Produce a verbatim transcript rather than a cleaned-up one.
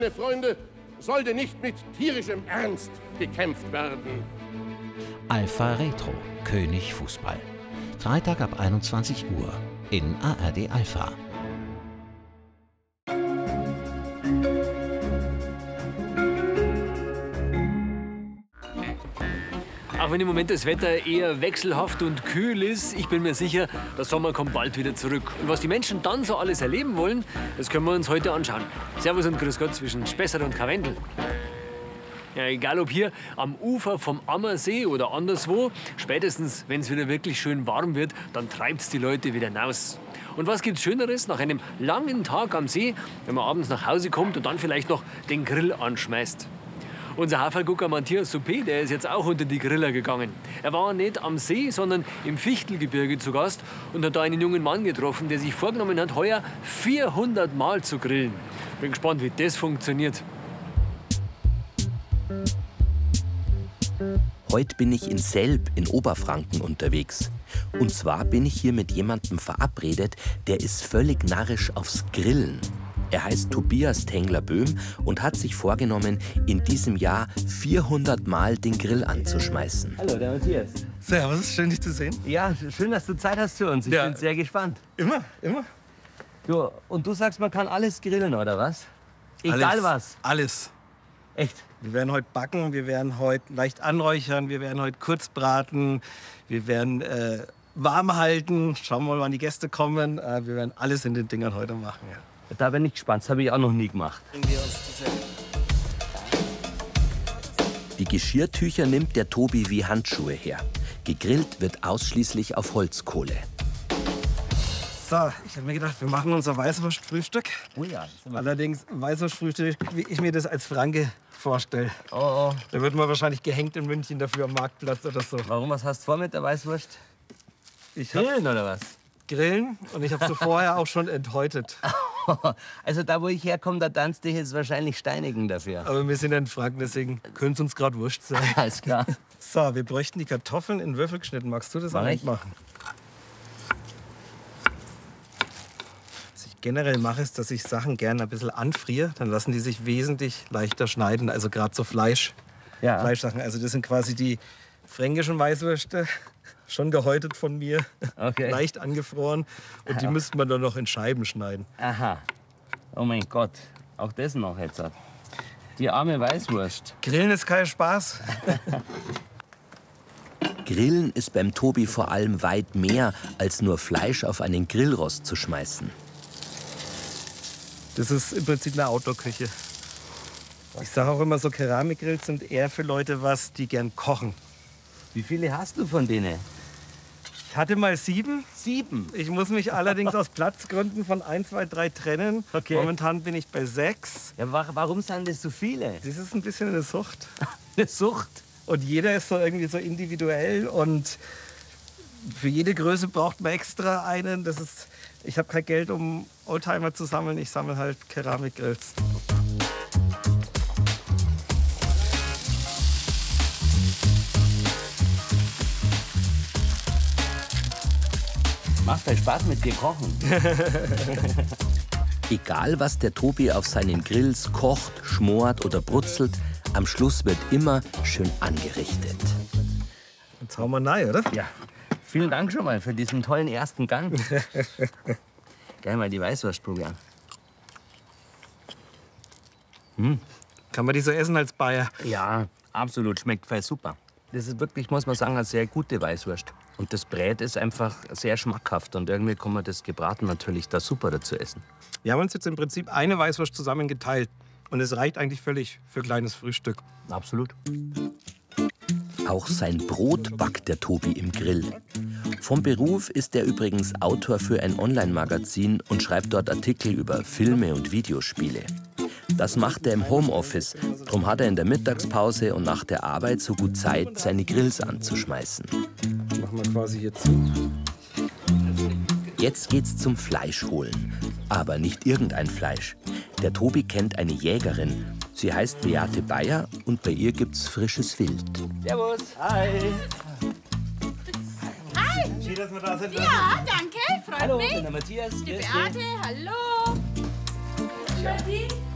Meine Freunde, sollte nicht mit tierischem Ernst gekämpft werden. Alpha Retro, König Fußball. Freitag ab einundzwanzig Uhr in A R D Alpha. Auch wenn im Moment das Wetter eher wechselhaft und kühl ist, ich bin mir sicher, der Sommer kommt bald wieder zurück. Und was die Menschen dann so alles erleben wollen, das können wir uns heute anschauen. Servus und Grüß Gott zwischen Spessart und Karwendel. Ja, egal ob hier am Ufer vom Ammersee oder anderswo, spätestens, wenn es wieder wirklich schön warm wird, dann treibt es die Leute wieder hinaus. Und was gibt's Schöneres nach einem langen Tag am See, wenn man abends nach Hause kommt und dann vielleicht noch den Grill anschmeißt? Unser Hafergucker Matthias Suppé, der ist jetzt auch unter die Griller gegangen. Er war nicht am See, sondern im Fichtelgebirge zu Gast und hat da einen jungen Mann getroffen, der sich vorgenommen hat, heuer vierhundert Mal zu grillen. Bin gespannt, wie das funktioniert. Heute bin ich in Selb in Oberfranken unterwegs. Und zwar bin ich hier mit jemandem verabredet, der ist völlig narrisch aufs Grillen. Er heißt Tobias Tengler-Böhm und hat sich vorgenommen, in diesem Jahr vierhundert Mal den Grill anzuschmeißen. Hallo, der Matthias. Servus, schön dich zu sehen. Ja, schön, dass du Zeit hast für uns. Ich Ja. bin sehr gespannt. Immer, immer. Du, und du sagst, man kann alles grillen, oder was? Egal alles, was. Alles. Echt? Wir werden heute backen, wir werden heute leicht anräuchern, wir werden heute kurz braten, wir werden äh, warm halten. Schauen wir mal, wann die Gäste kommen. Äh, wir werden alles in den Dingern heute machen. Ja. Da bin ich gespannt. Das habe ich auch noch nie gemacht. Die Geschirrtücher nimmt der Tobi wie Handschuhe her. Gegrillt wird ausschließlich auf Holzkohle. So, ich habe mir gedacht, wir machen unser Weißwurstfrühstück. Oh ja. Allerdings Weißwurstfrühstück, wie ich mir das als Franke vorstelle. Oh, oh. Da wird man wahrscheinlich gehängt in München dafür am Marktplatz oder so. Warum? Was hast du vor mit der Weißwurst? Ich hab Grillen oder was? Grillen und ich habe sie vorher auch schon enthäutet. Also da, wo ich herkomme, da tanzt dich jetzt wahrscheinlich steinigen dafür. Aber wir sind in Franken, deswegen könnte es uns gerade wurscht sein. Alles klar. So, wir bräuchten die Kartoffeln in Würfel geschnitten. Magst du das Mach auch ich. machen? Was ich generell mache, ist, dass ich Sachen gerne ein bisschen anfriere. Dann lassen die sich wesentlich leichter schneiden. Also gerade so Fleisch, Ja. Fleischsachen. Also das sind quasi die fränkischen Weißwürste. Schon gehäutet von mir, Okay. leicht angefroren. Und die müsste man dann noch in Scheiben schneiden. Aha. Oh mein Gott. Auch das noch jetzt. Die arme Weißwurst. Grillen ist kein Spaß. Grillen ist beim Tobi vor allem weit mehr, als nur Fleisch auf einen Grillrost zu schmeißen. Das ist im Prinzip eine Outdoor-Küche. Ich sage auch immer, so Keramikgrills sind eher für Leute was, die gern kochen. Wie viele hast du von denen? Ich hatte mal sieben. Sieben. Ich muss mich allerdings aus Platzgründen von ein, zwei, drei trennen. Okay. Momentan bin ich bei sechs. Ja, wa- warum sind das so viele? Das ist ein bisschen eine Sucht. Eine Sucht. Und jeder ist so irgendwie so individuell. Und für jede Größe braucht man extra einen. Das ist, ich habe kein Geld, um Oldtimer zu sammeln. Ich sammle halt Keramikgrills. Macht halt Spaß mit dir kochen. Egal, was der Tobi auf seinen Grills kocht, schmort oder brutzelt, am Schluss wird immer schön angerichtet. Jetzt hauen wir rein, oder? Ja. Vielen Dank schon mal für diesen tollen ersten Gang. Gleich mal die Weißwurst probieren. Kann man die so essen als Bayer? Ja, absolut. Schmeckt voll super. Das ist wirklich, muss man sagen, eine sehr gute Weißwurst. Und das Brät ist einfach sehr schmackhaft. Und irgendwie kann man das gebraten natürlich da super dazu essen. Wir haben uns jetzt im Prinzip eine Weißwurst zusammengeteilt. Und es reicht eigentlich völlig für kleines Frühstück. Absolut. Auch sein Brot backt der Tobi im Grill. Vom Beruf ist er übrigens Autor für ein Online-Magazin und schreibt dort Artikel über Filme und Videospiele. Das macht er im Homeoffice. Drum hat er in der Mittagspause und nach der Arbeit so gut Zeit, seine Grills anzuschmeißen. Machen wir quasi hier zu. Jetzt geht's zum Fleisch holen. Aber nicht irgendein Fleisch. Der Tobi kennt eine Jägerin. Sie heißt Beate Bayer und bei ihr gibt's frisches Wild. Servus. Hi. Hi! Schön, dass wir da sind. Ja, danke, freut Hallo, mich. ich bin der Matthias. Die Grüß dich. Beate, hallo. Nadine.